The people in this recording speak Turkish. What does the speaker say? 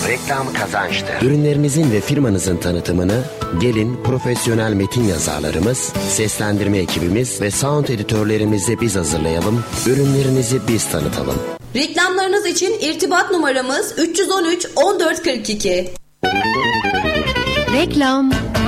Reklam kazançtır. Ürünlerinizin ve firmanızın tanıtımını gelin profesyonel metin yazarlarımız, seslendirme ekibimiz ve sound editörlerimizle biz hazırlayalım. Ürünlerinizi biz tanıtalım. Reklamlarınız için irtibat numaramız 313 1442. Reklam